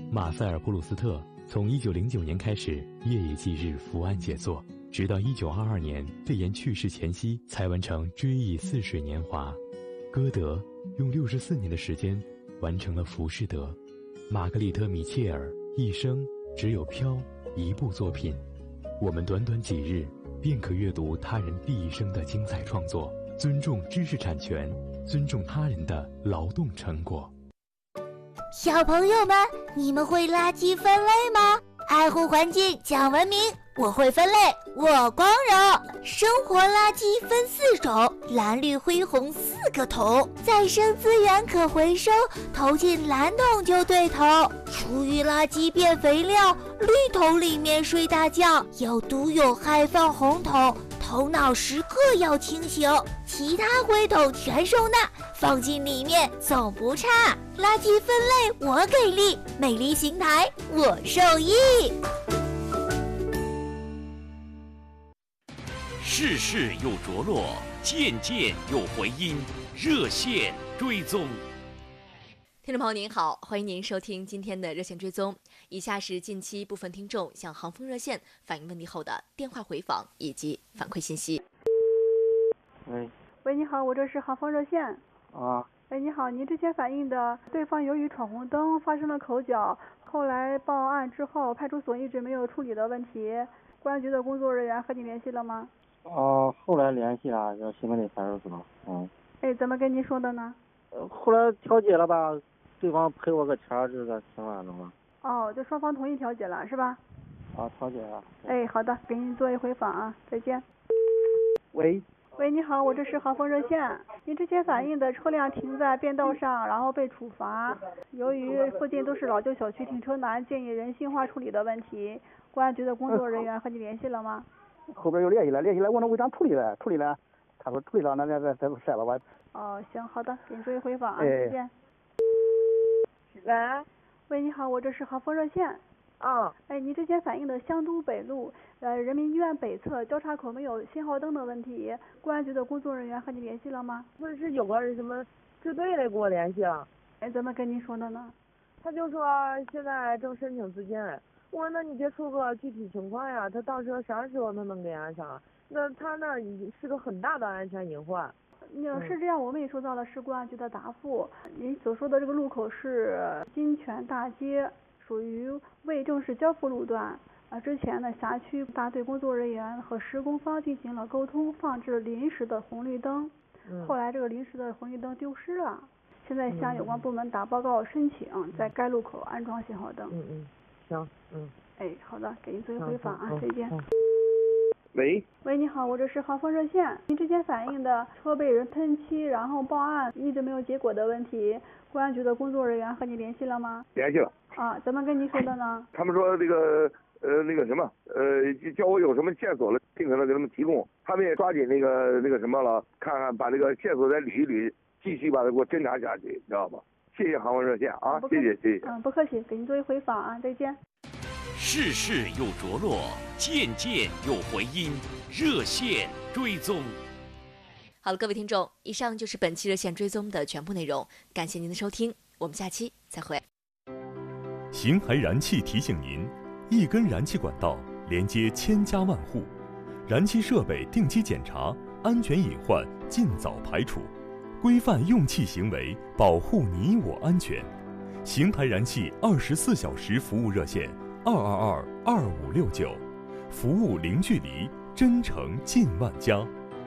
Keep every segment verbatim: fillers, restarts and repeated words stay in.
马塞尔普鲁斯特从一九零九年开始夜以继日伏案写作，直到一九二二年肺炎去世前夕才完成《追忆似水年华》。歌德用六十四年的时间完成了《浮士德》。玛格丽特·米切尔一生只有《飘》一部作品，我们短短几日便可阅读他人毕生的精彩创作。尊重知识产权，尊重他人的劳动成果。 小朋友们，你们会垃圾分类吗？爱护环境，讲文明，我会分类，我光荣。生活垃圾分四种，蓝绿灰红四个桶，再生资源可回收，投进蓝桶就对头。厨余垃圾变肥料，绿桶里面睡大觉，有毒有害放红桶，头脑时刻要清醒，其他灰桶全收纳，放进里面总不差。垃圾分类我给力，美丽邢台我受益。 事事有着落，件件有回音，热线追踪。 听众朋友您好，欢迎您收听今天的热线追踪。以下是近期部分听众向航风热线反映问题后的电话回访以及反馈信息。 喂， 喂，你好，我这是航风热线。 啊。 哎，你好，您之前反映的对方由于闯红灯发生了口角，后来报案之后，派出所一直没有处理的问题，公安局的工作人员和你联系了吗？ 哦、呃，后来联系了，叫西门里派出所。嗯。 哎，怎么跟您说的呢？ 呃，后来调解了吧，对方赔我个钱儿，这个行了，懂吗？ 哦，就双方同意调解了，是吧？ 啊，调解了。 哎，好的，给您做一回访啊，再见。 喂。 喂，你好，我这是航风热线。您之前反映的车辆停在便道上，然后被处罚，由于附近都是老旧小区，停车难，建议人性化处理的问题，公安局的工作人员和你联系了吗？ 后边又联系了，联系了，我那违章处理了，处理了，他说处理了，那那再再晒吧吧。 哦，行，好的，给你做一回访啊， 哎、 再见。 喂， 喂，你好，我这是航风热线。 啊， 哎，你之前反映的香都北路呃人民医院北侧交叉口没有信号灯的问题，公安局的工作人员和你联系了吗？ 不是有个什么支队的给我联系了。 哎，怎么跟您说的呢？ 他就说现在正申请资金，我说那你别出个具体情况呀，他到时候啥时候他能给俺上？那他那是个很大的安全隐患。 你要是这样，我们也收到了市公安局的答复。您所说的这个路口是金泉大街，属于未正式交付路段。啊，之前呢，辖区大队工作人员和施工方进行了沟通，放置临时的红绿灯。 嗯、 后来这个临时的红绿灯丢失了，现在向有关部门打报告申请，在该路口安装信号灯。 嗯嗯，行，嗯。 哎，好的，给您做一回访啊，再见。 嗯嗯喂， 喂，你好，我这是航风热线。您之前反映的车被人喷漆，然后报案一直没有结果的问题，公安局的工作人员和你联系了吗？ 联系了。 啊，怎么跟您说的呢？ 他们说这个呃那个什么呃叫我有什么线索了，尽可能给他们提供。他们也抓紧那个那个什么了，看看把这个线索再捋一捋，继续把它给我侦查下去，知道吧？谢谢航风热线啊，谢谢谢谢。 嗯，不客气，给您做一回访啊，再见。 事事有着落，件件有回音，热线追踪。 好了，各位听众，以上就是本期热线追踪的全部内容，感谢您的收听，我们下期再会。 邢台燃气提醒您，一根燃气管道连接千家万户，燃气设备定期检查，安全隐患尽早排除，规范用气行为，保护你我安全。邢台燃气二十四小时服务热线二二二二五六九，服务零距离，真诚近万家。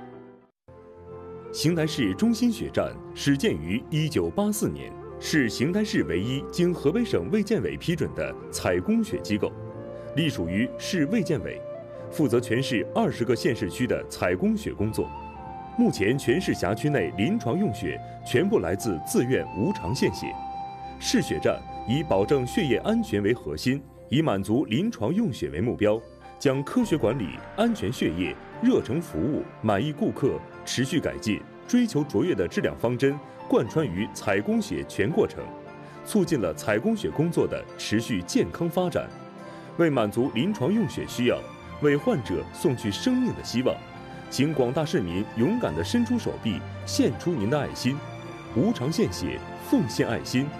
邢台市中心血站始建于一九八四年，是邢台市唯一经河北省卫健委批准的采供血机构，隶属于市卫健委，负责全市二十个县市区的采供血工作。目前全市辖区内临床用血全部来自自愿无偿献血。市血站以保证血液安全为核心，以满足临床用血为目标，将科学管理、安全血液、热诚服务、满意顾客、持续改进、追求卓越的质量方针贯穿于采供血全过程，促进了采供血工作的持续健康发展。为满足临床用血需要，为患者送去生命的希望，请广大市民勇敢地伸出手臂，献出您的爱心，无偿献血，奉献爱心，